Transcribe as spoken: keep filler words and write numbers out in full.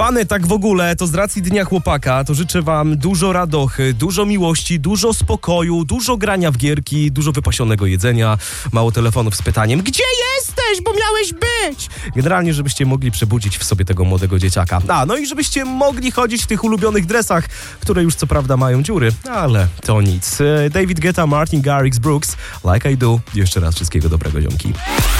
Pany, tak w ogóle, to z racji Dnia Chłopaka, to życzę wam dużo radochy, dużo miłości, dużo spokoju, dużo grania w gierki, dużo wypasionego jedzenia, mało telefonów z pytaniem: gdzie jesteś, bo miałeś być? Generalnie, żebyście mogli przebudzić w sobie tego młodego dzieciaka. A, no i żebyście mogli chodzić w tych ulubionych dresach, które już co prawda mają dziury, ale to nic. David Guetta, Martin Garrix, Brooks, Like I Do. Jeszcze raz wszystkiego dobrego, ziomki.